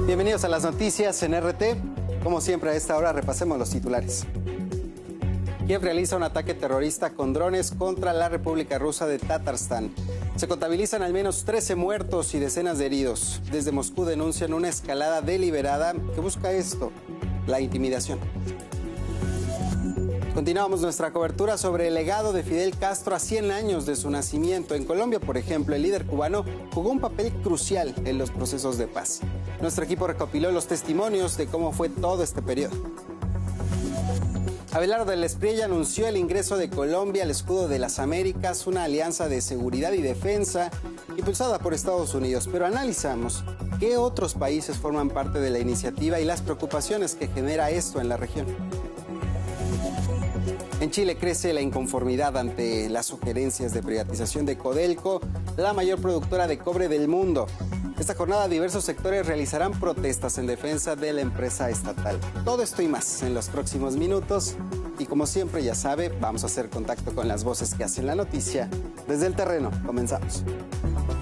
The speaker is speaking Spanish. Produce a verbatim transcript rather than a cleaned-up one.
Bienvenidos a las noticias en R T. Como siempre a esta hora repasemos los titulares. Kiev realiza un ataque terrorista con drones contra la República Rusa de Tatarstán. Se contabilizan al menos trece muertos y decenas de heridos. Desde Moscú denuncian una escalada deliberada que busca esto, la intimidación. Continuamos nuestra cobertura sobre el legado de Fidel Castro a cien años de su nacimiento. En Colombia, por ejemplo, el líder cubano jugó un papel crucial en los procesos de paz. Nuestro equipo recopiló los testimonios de cómo fue todo este periodo. Abelardo del Espriella anunció el ingreso de Colombia al Escudo de las Américas, una alianza de seguridad y defensa impulsada por Estados Unidos. Pero analizamos qué otros países forman parte de la iniciativa y las preocupaciones que genera esto en la región. En Chile crece la inconformidad ante las sugerencias de privatización de Codelco, la mayor productora de cobre del mundo. Esta jornada diversos sectores realizarán protestas en defensa de la empresa estatal. Todo esto y más en los próximos minutos. Y como siempre ya sabe, vamos a hacer contacto con las voces que hacen la noticia. Desde el terreno, comenzamos.